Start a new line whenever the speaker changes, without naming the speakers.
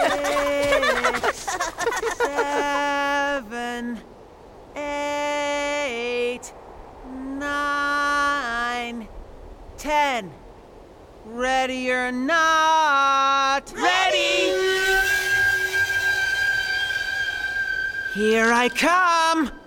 6, 7, 8, 9, 10. Ready or not?
Ready!
Here I come!